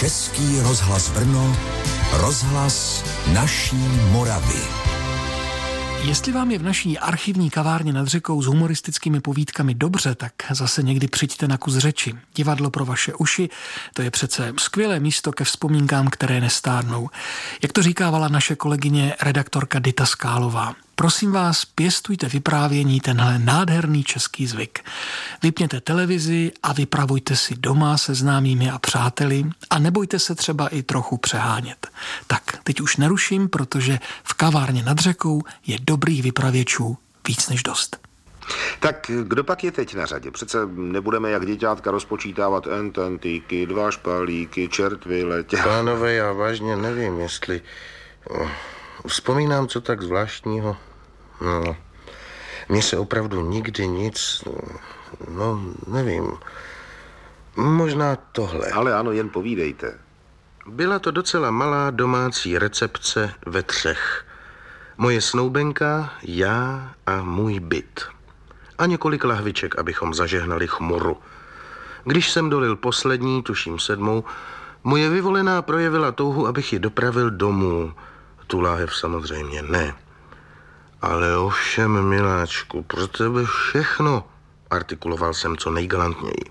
Český rozhlas Brno, rozhlas naší Moravy. Jestli vám je v naší archivní kavárně nad řekou s humoristickými povídkami dobře, tak zase někdy přijďte na kus řeči. Divadlo pro vaše uši, to je přece skvělé místo ke vzpomínkám, které nestárnou. Jak to říkávala naše kolegyně redaktorka Dita Skálová. Prosím vás, pěstujte vyprávění tenhle nádherný český zvyk. Vypněte televizi a vypravujte si doma se známými a přáteli a nebojte se třeba i trochu přehánět. Tak, teď už neruším, protože v kavárně nad řekou je dobrých vypravěčů víc než dost. Tak kdo pak je teď na řadě? Přece nebudeme jak děťátka rozpočítávat ententíky, 2 špalíky, čertvy, letě. Pánové, já vážně nevím, jestli... Vzpomínám, co tak zvláštního. No, mně se opravdu nikdy nic... nevím. Možná tohle. Ale ano, jen povídejte. Byla to docela malá domácí recepce ve 3. Moje snoubenka, já a můj byt. A několik lahviček, abychom zažehnali chmuru. Když jsem dolil poslední, tuším 7, moje vyvolená projevila touhu, abych ji dopravil domů. Tu láhev samozřejmě ne. Ale ovšem, miláčku, pro tebe všechno, artikuloval jsem co nejgalantněji.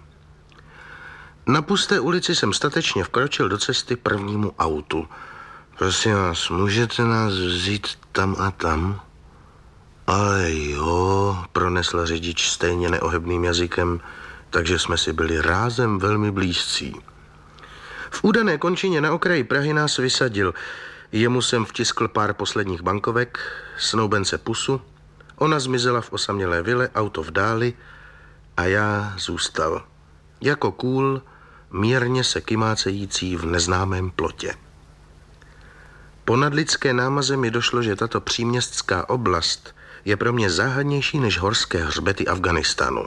Na pusté ulici jsem statečně vkročil do cesty prvnímu autu. Prosím vás, můžete nás vzít tam a tam? Ale jo, pronesl řidič stejně neohebným jazykem, takže jsme si byli rázem velmi blízcí. V údané končině na okraji Prahy nás vysadil. Jemu jsem vtiskl pár posledních bankovek, snoubence pusu, ona zmizela v osamělé vile, auto v dáli a já zůstal. Jako kůl, mírně se kymácející v neznámém plotě. Po nadlidské námaze mi došlo, že tato příměstská oblast je pro mě záhadnější než horské hřbety Afghánistánu.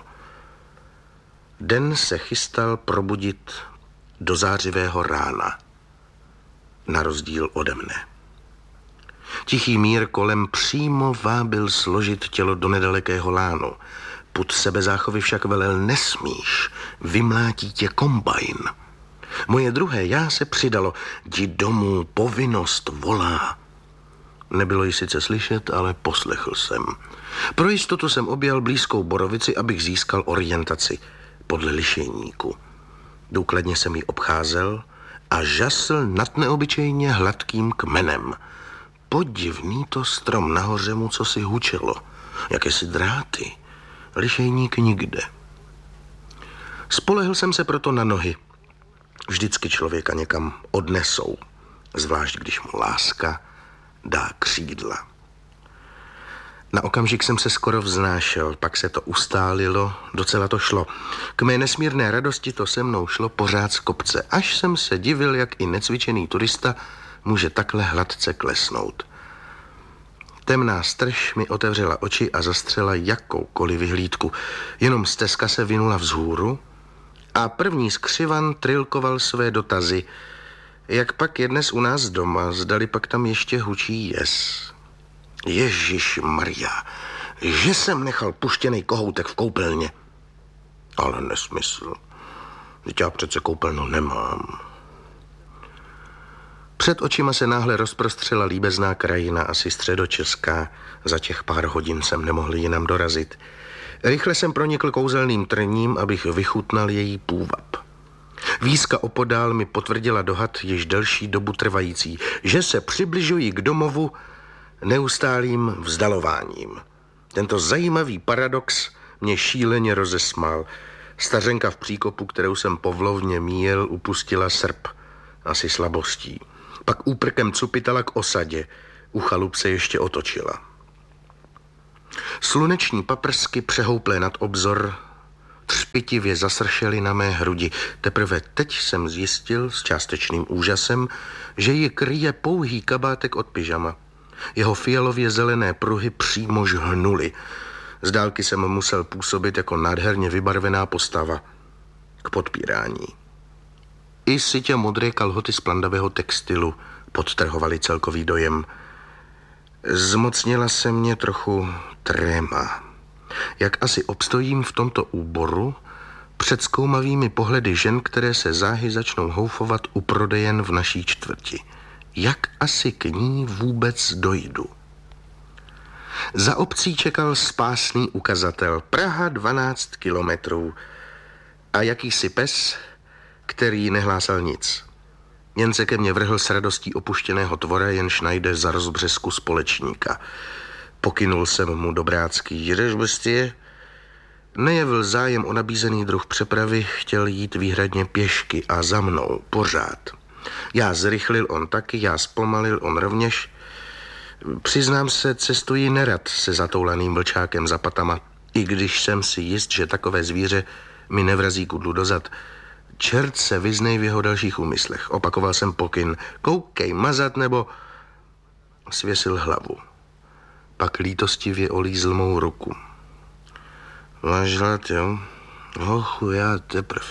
Den se chystal probudit do zářivého rána. Na rozdíl ode mne. Tichý mír kolem přímo vábil složit tělo do nedalekého lánu. Pud sebezáchovy však velel nesmíš, vymlátí tě kombajn. Moje druhé já se přidalo, jdi domů, povinnost volá. Nebylo ji sice slyšet, ale poslechl jsem. Pro jistotu jsem objel blízkou borovici, abych získal orientaci podle lišejníku. Důkladně jsem ji obcházel a žasl nad neobyčejně hladkým kmenem. Podivný to strom, nahoře mu co si hučelo, jakési dráty, lišejník nikde. Spolehl jsem se proto na nohy. Vždycky člověka někam odnesou, zvlášť když mu láska dá křídla. Na okamžik jsem se skoro vznášel, pak se to ustálilo, docela to šlo. K mé nesmírné radosti to se mnou šlo pořád z kopce, až jsem se divil, jak i necvičený turista může takhle hladce klesnout. Temná strž mi otevřela oči a zastřela jakoukoliv vyhlídku. Jenom stezka se vinula vzhůru a první skřivan trilkoval své dotazy. Jak pak je dnes u nás doma, zdali pak tam ještě hučí jez. Ježišmarja, že jsem nechal puštěnej kohoutek v koupelně. Ale nesmysl. Vždyť já přece koupelnu nemám. Před očima se náhle rozprostřela líbezná krajina, asi středočeská. Za těch pár hodin jsem nemohl jinam dorazit. Rychle jsem pronikl kouzelným trním, abych vychutnal její půvab. Výzka opodál mi potvrdila dohad již delší dobu trvající, že se přibližují k domovu neustálým vzdalováním. Tento zajímavý paradox mě šíleně rozesmál. Stařenka v příkopu, kterou jsem povlovně míjel, upustila srp, asi slabostí. Pak úprkem cupitala k osadě, u chalup se ještě otočila. Sluneční paprsky přehouplé nad obzor třpitivě zasršely na mé hrudi. Teprve teď jsem zjistil s částečným úžasem, že ji kryje pouhý kabátek od pyžama. Jeho fialově zelené pruhy přímo žhnuly. Z dálky jsem musel působit jako nádherně vybarvená postava k podpírání. I sytě modré kalhoty z plandavého textilu podtrhovaly celkový dojem. Zmocnila se mě trochu tréma. Jak asi obstojím v tomto úboru, před zkoumavými pohledy žen, které se záhy začnou houfovat u prodejen v naší čtvrti. Jak asi k ní vůbec dojdu? Za obcí čekal spásný ukazatel. Praha 12 kilometrů. A jakýsi pes, který nehlásal nic. Jen se ke mně vrhl s radostí opuštěného tvora, jenž najde za rozbřesku společníka. Pokynul jsem mu dobrácký: jdeš bestie? Nejevil zájem o nabízený druh přepravy, chtěl jít výhradně pěšky a za mnou, pořád. Já zrychlil, on taky, já zpomalil, on rovněž. Přiznám se, cestuji nerad se zatoulaným vlčákem za patama, i když jsem si jist, že takové zvíře mi nevrazí kudlu dozad. Čert se vyznej v jeho dalších úmyslech. Opakoval jsem pokyn: koukej, mazat nebo... Svěsil hlavu. Pak lítostivě olízl mou ruku. Máš hlad, jo? Hochu, já teprv.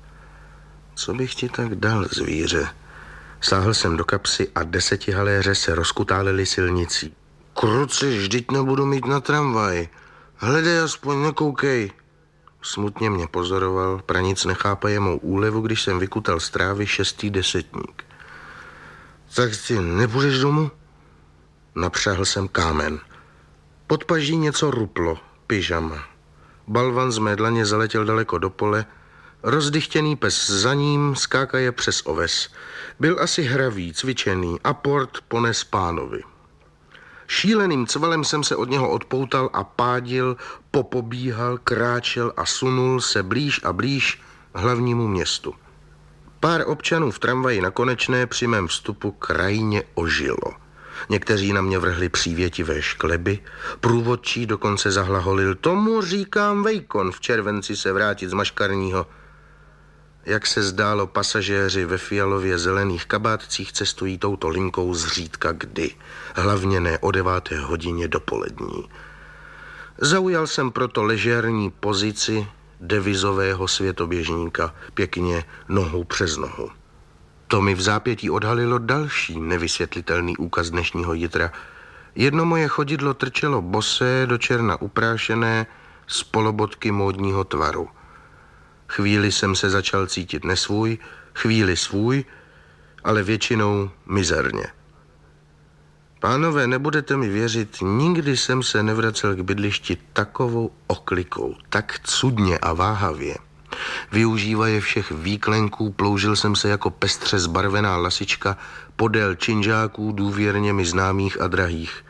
Co bych ti tak dal, zvíře? Sáhl jsem do kapsy a 10 haléře se rozkutálili silnicí. Kruci, vždyť nebudu mít na tramvaj. Hledej, aspoň nekoukej. Smutně mě pozoroval, pranic nechápaje mou úlevu, když jsem vykutal z trávy 6. desetník. Tak ty nepůjdeš domů? Napřáhl jsem kámen. Pod paží něco ruplo, pyžama. Balvan z mé dlaně zaletěl daleko do pole, rozdychtěný pes za ním skákaje přes oves. Byl asi hravý, cvičený a port pones pánovi. Šíleným cvalem jsem se od něho odpoutal a pádil, popobíhal, kráčel a sunul se blíž a blíž hlavnímu městu. Pár občanů v tramvaji na Konečné při mém vstupu krajně ožilo. Někteří na mě vrhli přívětivé škleby, průvodčí dokonce zahlaholil: tomu říkám vejkon, v červenci se vrátit z maškarního. Jak se zdálo, pasažéři ve fialově zelených kabátcích cestují touto linkou zřídka kdy, hlavně ne o 9. hodině dopolední. Zaujal jsem proto ležérní pozici devizového světoběžníka, pěkně nohou přes nohu. To mi v zápětí odhalilo další nevysvětlitelný úkaz dnešního jitra. Jedno moje chodidlo trčelo bosé, do černa uprášené, z polobotky módního tvaru. Chvíli jsem se začal cítit nesvůj, chvíli svůj, ale většinou mizerně. Pánové, nebudete mi věřit, nikdy jsem se nevracel k bydlišti takovou oklikou, tak cudně a váhavě. Využívaje všech výklenků, ploužil jsem se jako pestře zbarvená lasička podél činžáků důvěrně mi známých a drahých.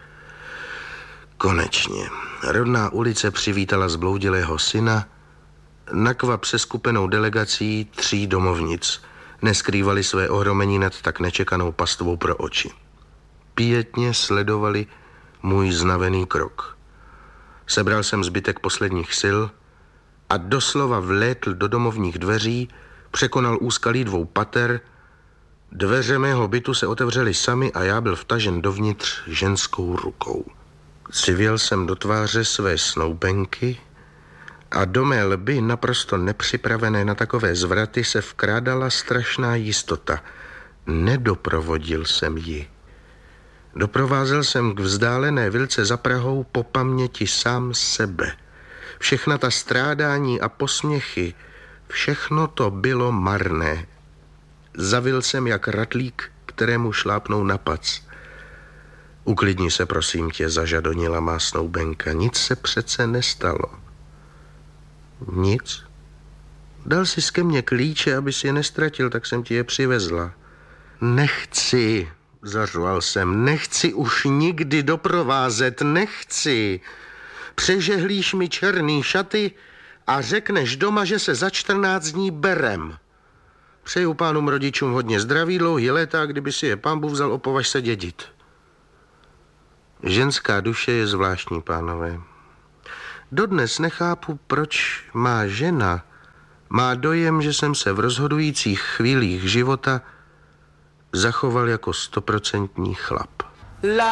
Konečně. Rodná ulice přivítala zbloudilého syna, nakvap přeskupenou delegací 3 domovnic. Neskrývali své ohromení nad tak nečekanou pastvou pro oči. Pietně sledovali můj znavený krok. Sebral jsem zbytek posledních sil a doslova vlétl do domovních dveří, překonal úskalí 2 pater. Dveře mého bytu se otevřely samy a já byl vtažen dovnitř ženskou rukou. Civěl jsem do tváře své snoubenky a do mé lby, naprosto nepřipravené na takové zvraty, se vkrádala strašná jistota. Nedoprovodil jsem ji. Doprovázel jsem k vzdálené vilce za Prahou po paměti sám sebe. Všechna ta strádání a posměchy, všechno to bylo marné. Zavil jsem jak ratlík, kterému šlápnou na pac. Uklidni se, prosím tě, zažadonila má snoubenka. Nic se přece nestalo. Nic? Dal jsi ke mně klíče, abys je nestratil, tak jsem ti je přivezla. Nechci, zařval jsem, nechci už nikdy doprovázet, nechci. Přežehlíš mi černý šaty a řekneš doma, že se za 14 dní berem. Přeju pánům rodičům hodně zdraví, dlouhý léta, kdyby si je pán Bůh vzal, opovaž se dědit. Ženská duše je zvláštní, pánové. Dodnes nechápu, proč má žena má dojem, že jsem se v rozhodujících chvílích života zachoval jako 100% chlap.